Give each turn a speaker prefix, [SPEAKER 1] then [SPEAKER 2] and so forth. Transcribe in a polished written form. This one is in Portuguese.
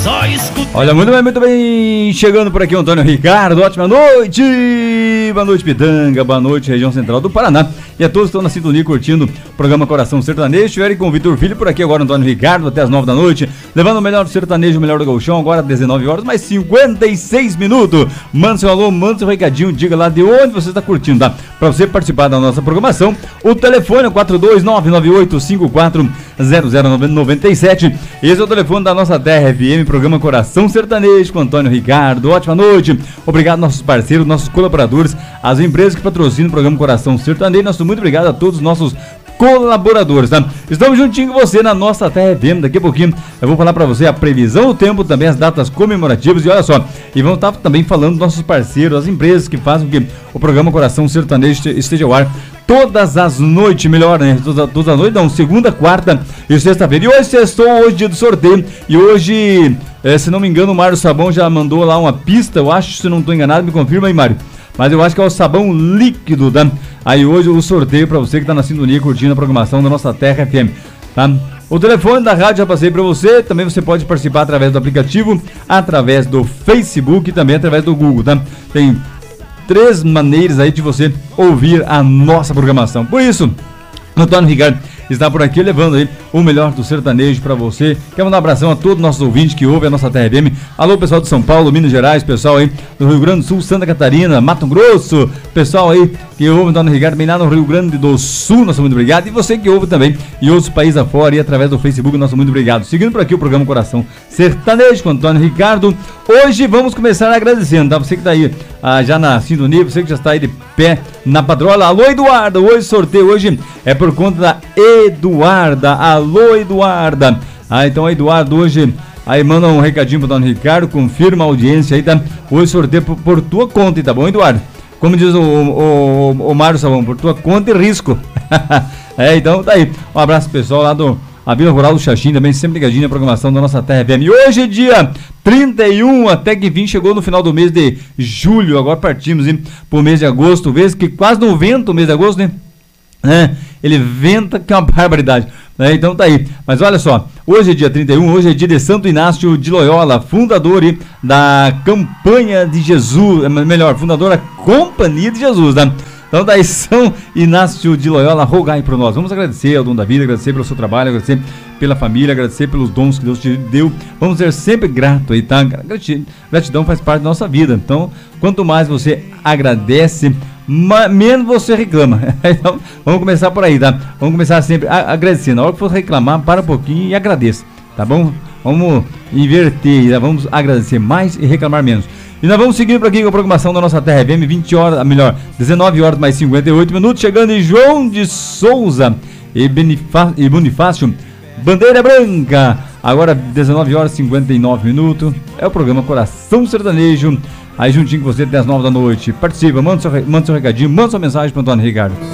[SPEAKER 1] Só escuta.
[SPEAKER 2] Olha, muito bem, chegando por aqui o Antônio Ricardo, ótima noite, boa noite Pitanga, boa noite região central do Paraná, e a todos que estão na sintonia curtindo o programa Coração Sertanejo. Estiverem com o Vitor Filho por aqui agora, Antônio Ricardo, até as 9 da noite, levando o melhor do sertanejo, o melhor do gauchão, agora às 19 horas, mais 56 minutos, manda seu alô, manda seu recadinho, diga lá de onde você está curtindo, tá? Para você participar da nossa programação, o telefone é 42998540097, esse é o telefone da nossa Terra FM, programa Coração Sertanejo com Antônio Ricardo. Ótima noite, obrigado nossos parceiros, nossos colaboradores, as empresas que patrocinam o programa Coração Sertanejo. Nosso muito obrigado a todos os nossos colaboradores, tá? Estamos juntinho com você na nossa Terra FM. Daqui a pouquinho eu vou falar pra você a previsão do tempo, também as datas comemorativas, e olha só, e vamos estar também falando dos nossos parceiros, as empresas que fazem com que o programa Coração Sertanejo esteja ao ar todas as noites, melhor, né? Todas as noites, não, segunda, quarta e sexta-feira. E hoje sextou, hoje dia do sorteio, e hoje, se não me engano, o Mário Sabão já mandou lá uma pista, eu acho, se não estou enganado, me confirma aí, Mário. Mas eu acho que é o sabão líquido, tá? Aí hoje o sorteio para você que tá na sintonia curtindo a programação da nossa Terra FM, tá? O telefone da rádio já passei para você, também você pode participar através do aplicativo, através do Facebook e também através do Google, tá? Tem 3 maneiras aí de você ouvir a nossa programação. Por isso, Antônio Ricardo está por aqui levando aí o melhor do sertanejo para você. Quero mandar um abração a todos os nossos ouvintes que ouvem a nossa Terra FM. Alô, pessoal de São Paulo, Minas Gerais, pessoal aí do Rio Grande do Sul, Santa Catarina, Mato Grosso, pessoal aí que ouve o Antônio Ricardo bem lá no Rio Grande do Sul, nosso muito obrigado. E você que ouve também e outros países afora e através do Facebook, nosso muito obrigado. Seguindo por aqui o programa Coração Sertanejo com Antônio Ricardo. Hoje vamos começar agradecendo, tá? Você que tá aí já na sintonia, você que já está aí de pé na patrola. Alô, Eduarda, hoje sorteio, hoje é por conta da Eduarda. Alô, Eduarda. Então, Eduardo, hoje aí manda um recadinho pro Antônio Ricardo, confirma a audiência aí, tá? Hoje sorteio por tua conta, tá bom, Eduardo? Como diz o Mário Sabão, por tua conta e risco. Então tá aí. Um abraço pessoal lá a Vila Rural do Xaxim, também sempre ligadinho na programação da nossa Terra FM. E hoje é dia 31, até que enfim chegou no final do mês de julho, agora partimos pro mês de agosto, vez que quase não venta o mês de agosto, né? Ele venta que é uma barbaridade, né? Então tá aí, mas olha só, hoje é dia 31, hoje é dia de Santo Inácio de Loyola, fundador da Campanha de Jesus, melhor, fundador da Companhia de Jesus, né? Então daí São Inácio de Loyola, rogai por nós. Vamos agradecer ao dono da vida, agradecer pelo seu trabalho, agradecer pela família, agradecer pelos dons que Deus te deu. Vamos ser sempre gratos aí, tá? Gratidão faz parte da nossa vida. Então, quanto mais você agradece, menos você reclama. Então, vamos começar por aí, tá? Vamos começar sempre agradecendo. Na hora que for reclamar, para um pouquinho e agradeça, tá bom? Vamos inverter, tá? Vamos agradecer mais e reclamar menos. E nós vamos seguindo por aqui com a programação da nossa Terra FM, 19 horas mais 58 minutos, chegando em João de Souza e Bonifácio, Bandeira Branca, agora 19 horas e 59 minutos, é o programa Coração Sertanejo, aí juntinho com você até as 9 da noite. Participa, manda seu recadinho, manda sua mensagem para o Antônio Ricardo.